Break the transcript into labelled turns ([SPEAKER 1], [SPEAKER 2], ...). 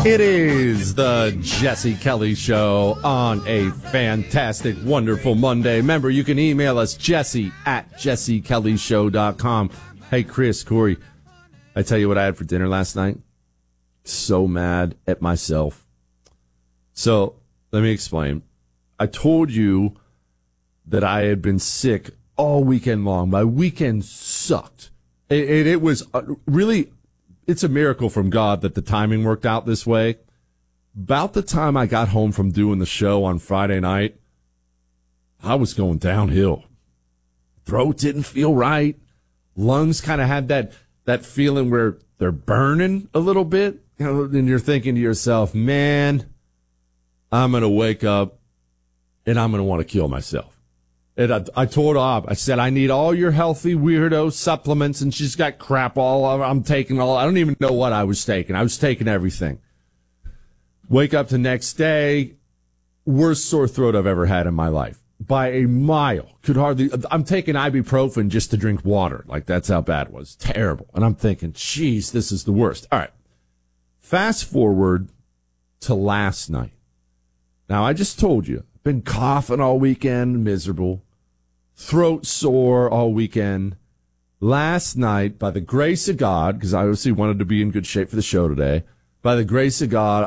[SPEAKER 1] It is the Jesse Kelly Show on a fantastic, wonderful Monday. Remember, you can email us, jesse@jessekellyshow.com. Hey, Chris, Corey, I tell you what I had for dinner last night? So mad at myself. So, let me explain. I told you that I had been sick all weekend long. My weekend sucked. It was really... It's a miracle from God that the timing worked out this way. About the time I got home from doing the show on Friday night, I was going downhill. Throat didn't feel right. Lungs kind of had that feeling where they're burning a little bit. You know, and you're thinking to yourself, man, I'm going to wake up and I'm going to want to kill myself. And I told Ob, I said, I need all your healthy weirdo supplements, and she's got crap all over. I'm taking all, I don't even know what I was taking. I was taking everything. Wake up the next day, worst sore throat I've ever had in my life. By a mile. I'm taking ibuprofen just to drink water. Like, that's how bad it was. Terrible. And I'm thinking, geez, this is the worst. All right. Fast forward to last night. Now, I just told you, I've been coughing all weekend, miserable. Throat sore all weekend. Last night, by the grace of God, because I obviously wanted to be in good shape for the show today, by the grace of God,